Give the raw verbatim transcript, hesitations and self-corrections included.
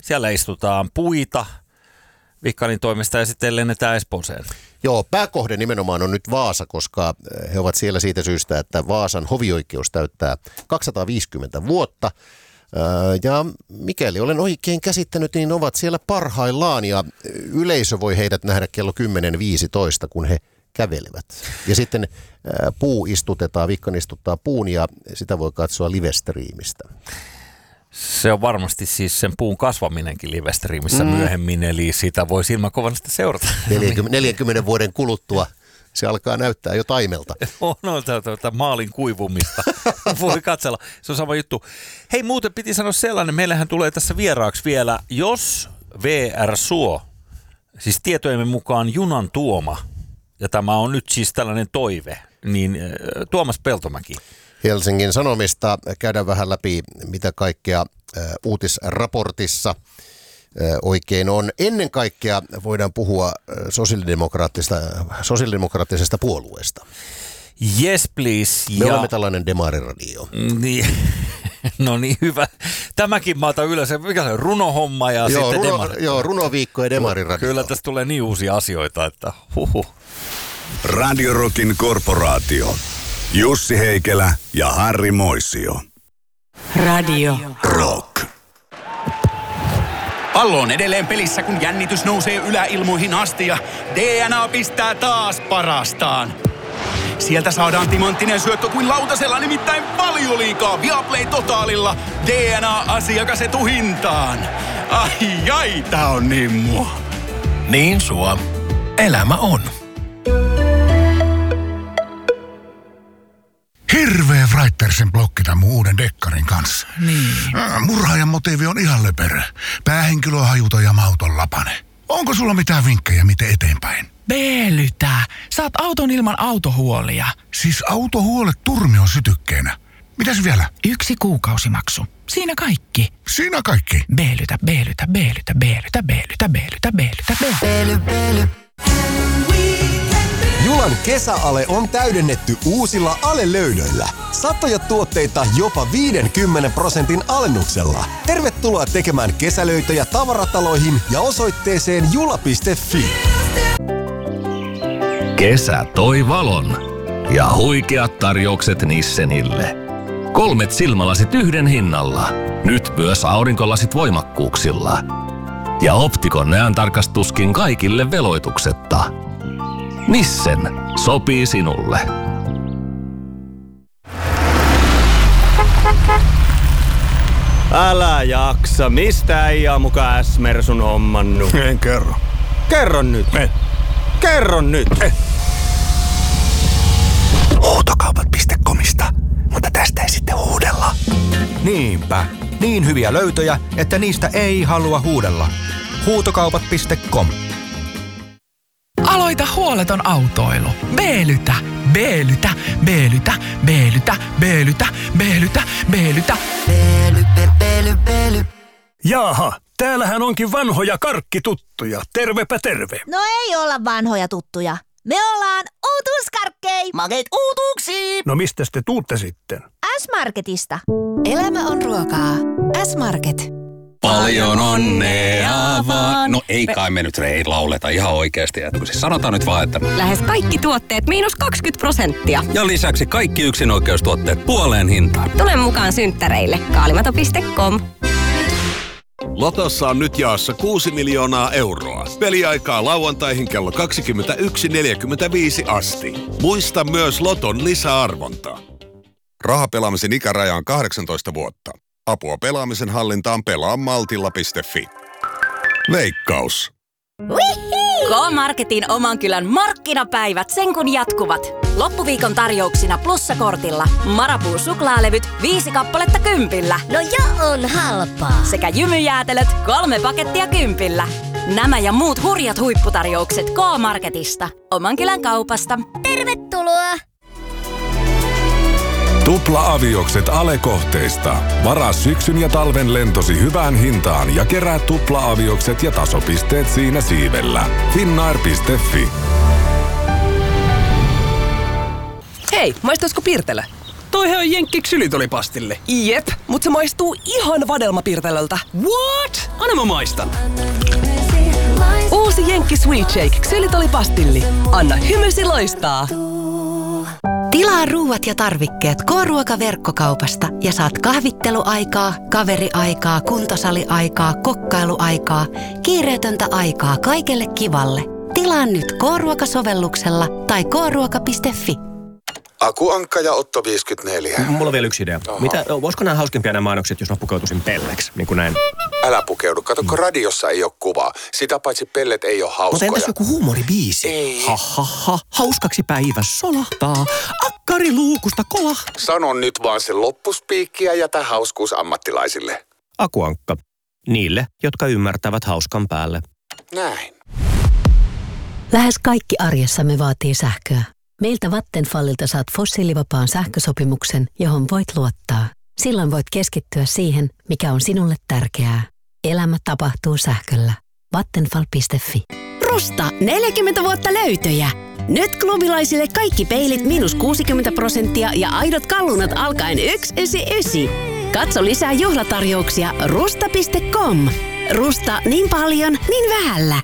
Siellä istutaan puita Vikkanin toimesta ja sitten lennetään Espooseen. Joo, pääkohde nimenomaan on nyt Vaasa, koska he ovat siellä siitä syystä, että Vaasan hovioikeus täyttää kaksisataaviisikymmentä vuotta. Ja mikäli olen oikein käsittänyt, niin ovat siellä parhaillaan ja yleisö voi heidät nähdä kello kymmenen viisitoista, kun he kävelevät. Ja sitten puu istutetaan, Vikkan istuttaa puun ja sitä voi katsoa live-striimistä. Se on varmasti siis sen puun kasvaminenkin live-striimissä mm. myöhemmin, eli sitä voi silmäkovasti seurata. neljänkymmenen vuoden kuluttua se alkaa näyttää jo taimelta. No, no tätä maalin kuivumista voi katsella. Se on sama juttu. Hei, muuten piti sanoa sellainen, meillähän tulee tässä vieraaksi vielä, jos V R Suo, siis tietojemme mukaan junan tuoma, ja tämä on nyt siis tällainen toive, niin Tuomas Peltomäki. Helsingin Sanomista käydään vähän läpi, mitä kaikkea äh, uutisraportissa äh, oikein on. Ennen kaikkea voidaan puhua äh, sosiaalidemokraattisesta, sosiaalidemokraattisesta puolueesta. Yes, please. Me ja... olemme tällainen demariradio. Niin. No niin, hyvä. Tämäkin maata ylös. Mikä se on? Runohomma ja joo, sitten runo, demari. Joo, runoviikko ja demariradio. Kyllä tästä tulee niin uusia asioita, että huhuh. Radio Rockin korporaatio. Jussi Heikelä ja Harri Moisio. Radio Rock. Pallo on edelleen pelissä, kun jännitys nousee yläilmoihin asti ja D N A pistää taas parastaan. Sieltä saadaan timanttinen syöttö kuin lautasella, nimittäin Valioliigaa Viaplay Totaalilla. D N A-asiakas etuhintaan. Ai ai, tää on niin mua. Niin sua. Elämä on. Hirveä Writersen blokki tämän mun uuden dekkarin kanssa. Niin. Murhaajan motiivi on ihan löperö. Päähenkilö on hajuton ja mauton lapane. Onko sulla mitään vinkkejä, miten eteenpäin? Beelytä. Saat auton ilman autohuolia. Siis autohuolet turmion sytykkeenä. Mitäs vielä? Yksi kuukausimaksu. Siinä kaikki. Siinä kaikki. Beelytä, beelytä, beelytä, beelytä, beelytä, beelytä, beelytä, beely, beely. Julan kesäale on täydennetty uusilla alelöydöillä. Satoja tuotteita jopa viidenkymmenen prosentin alennuksella. Tervetuloa tekemään kesälöitöjä tavarataloihin ja osoitteeseen jula piste fi. Kesä toi valon ja huikeat tarjoukset Nissenille. Kolmet silmälasit yhden hinnalla. Nyt myös aurinkolasit voimakkuuksilla. Ja Optikon näöntarkastuskin kaikille veloituksetta. Nissen sopii sinulle. Älä jaksa. Mistä äijä on muka S-Mersun hommannut? En kerro. Kerro nyt. En. Kerro nyt. En. Huutokaupat piste comista, mutta tästä ei sitten huudella. Niinpä. Niin hyviä löytöjä, että niistä ei halua huudella. Huutokaupat piste com. Aloita huoleton autoilu. Beelytä, beelytä, beelytä, beelytä, beelytä, beelytä, beelytä. Beely, beely, beely. Jaaha, täällähän onkin vanhoja karkkituttuja. Tervepä terve. No ei olla vanhoja tuttuja. Me ollaan uutuuskarkkei. Makeet uutuuksiin. No mistä te tuutte sitten? S-Marketista. Elämä on ruokaa. S-Market. Paljon onnea vaan. No ei kai me nyt ei lauleta ihan oikeasti. Siis sanotaan nyt vaan, että... Lähes kaikki tuotteet miinus kaksikymmentä prosenttia. Ja lisäksi kaikki yksinoikeustuotteet puoleen hintaan. Tule mukaan synttäreille. kaalimato piste com. Lotossa on nyt jaossa kuusi miljoonaa euroa. Peliaikaa lauantaihin kello kaksikymmentäyksi neljäkymmentäviisi asti. Muista myös Loton lisäarvonta. Rahapelaamisen ikäraja on kahdeksantoista vuotta. Apua pelaamisen hallintaan pelaa maltilla piste fi. Veikkaus. K-Marketin oman kylän markkinapäivät sen kun jatkuvat. Loppuviikon tarjouksina plussakortilla. Marabou suklaalevyt viisi kappaletta kympillä. No jo on halpaa. Sekä jymyjäätelöt kolme pakettia kympillä. Nämä ja muut hurjat huipputarjoukset K-Marketista. Oman kylän kaupasta. Tervetuloa! Tupla-aviokset alekohteista. Varaa syksyn ja talven lentosi hyvään hintaan ja kerää tupla-aviokset ja tasopisteet siinä siivellä. finnair piste fi. Hei, maistuisiko Pirtelö? Toihan on Jenkki ksylitolipastilli. Jep, mutta se maistuu ihan vadelmapiirtelöltä. What? Anna mä maistan. Uusi Jenkki Sweet Shake ksylitolipastilli. Anna hymysi loistaa. Tilaa ruuat ja tarvikkeet K-ruoka-verkkokaupasta ja saat kahvitteluaikaa, kaveriaikaa, kuntosaliaikaa, kokkailuaikaa, kiireetöntä aikaa kaikelle kivalle. Tilaa nyt K-ruoka-sovelluksella tai k ruoka piste f i. Aku Ankka ja Otto viisikymmentäneljä. Mulla on vielä yksi idea. Oho. Mitä, voisiko nämä hauskempia nämä mainokset, jos mä pukeutuisin pelleksi? Niin kuin näin. Älä pukeudu. Kato, kun radiossa ei ole kuvaa. Sitä paitsi pellet ei ole hauskoja. Mutta entäs joku huumoribiisi? Ei. Ha, ha, ha. Hauskaksi päivä solahtaa. Akkari luukusta kolahtaa. Sano nyt vaan se loppuspiikki ja jätä hauskuus ammattilaisille. Aku Ankka. Niille, jotka ymmärtävät hauskan päälle. Näin. Lähes kaikki arjessamme vaatii sähköä. Meiltä Vattenfallilta saat fossiilivapaan sähkösopimuksen, johon voit luottaa. Silloin voit keskittyä siihen, mikä on sinulle tärkeää. Elämä tapahtuu sähköllä. Vattenfall piste f i. Rusta neljäkymmentä vuotta löytöjä. Nyt klubilaisille kaikki peilit miinus kuusikymmentä prosenttia ja aidot kallunat alkaen yksi yhdeksänkymmentäyhdeksän. Katso lisää juhlatarjouksia rusta piste com. Rusta niin paljon, niin vähällä.